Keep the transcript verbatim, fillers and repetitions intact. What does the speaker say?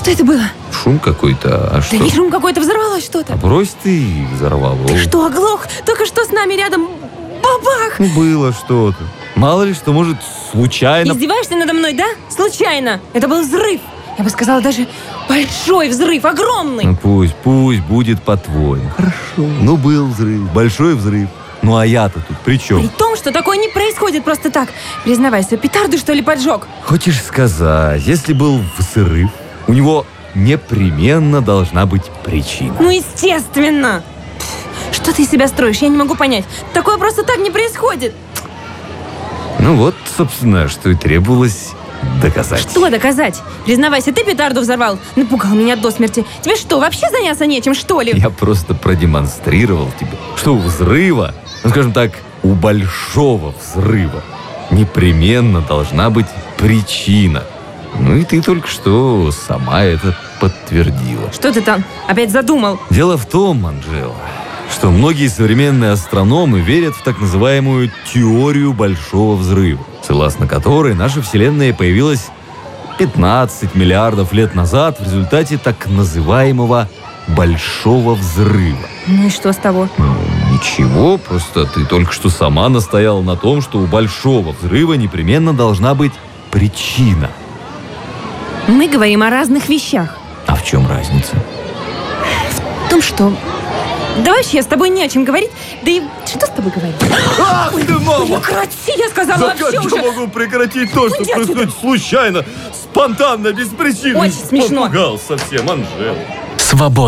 Что это было? Шум какой-то, а что? Да не шум какой-то, взорвалось что-то. А брось ты, взорвало. Ты что, оглох? Только что с нами рядом бабах! Ну, было что-то. Мало ли что, может, случайно... Издеваешься надо мной, да? Случайно. Это был взрыв. Я бы сказала, даже большой взрыв, огромный. Ну, пусть, пусть будет по-твоему. Хорошо. Ну, был взрыв, большой взрыв. Ну, а я-то тут при чем? При том, что такое не происходит просто так. Признавайся, петарду, что ли, поджег? Хочешь сказать, если был взрыв, у него непременно должна быть причина. Ну, естественно. Что ты из себя строишь? Я не могу понять. Такое просто так не происходит. Ну вот, собственно, что и требовалось доказать. Что доказать? Признавайся, ты петарду взорвал. Напугал меня до смерти. Тебе что, вообще заняться нечем, что ли? Я просто продемонстрировал тебе, что у взрыва, ну, скажем так, у большого взрыва непременно должна быть причина. Ну и ты только что сама это подтвердила. Что ты там опять задумал? Дело в том, Анжела, что многие современные астрономы верят в так называемую теорию Большого взрыва, согласно которой наша Вселенная появилась пятнадцать миллиардов лет назад в результате так называемого Большого взрыва. Ну и что с того? Ну, ничего, просто ты только что сама настояла на том, что у Большого взрыва непременно должна быть причина. Мы говорим о разных вещах. А в чем разница? В том, что... Да вообще, с тобой не о чем говорить. Да и что с тобой говорить? Ах ты, мама! Прекрати, я сказала, Да вообще как уже. я могу прекратить то, что Уйди происходит случайно, спонтанно, без причины? Очень смешно. Попугал совсем, Анжела. Свобода.